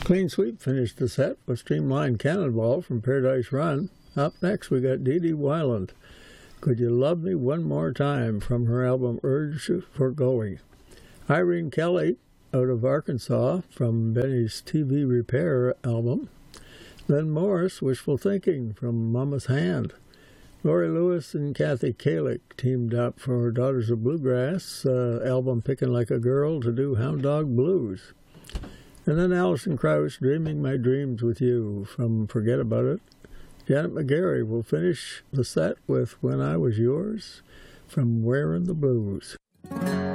Clean Sweep finished the set with Streamlined Cannonball from Paradise Run. Up next, we got Dee Dee Wyland. Could You Love Me One More Time from her album Urge for Going. Irene Kelly out of Arkansas from Benny's TV Repair album. Len Morris, Wishful Thinking from Mama's Hand. Lori Lewis and Kathy Kalick teamed up for Daughters of Bluegrass album Pickin' Like a Girl to do Hound Dog Blues. And then Alison Krauss, Dreaming My Dreams with You from Forget About It. Janet McGarry will finish the set with When I Was Yours from Wearin' the Blues.